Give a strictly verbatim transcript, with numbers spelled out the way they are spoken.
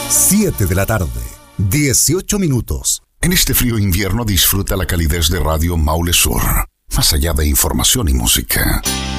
siete de la tarde, dieciocho minutos. En este frío invierno disfruta la calidez de Radio Maule Sur. Más allá de información y música.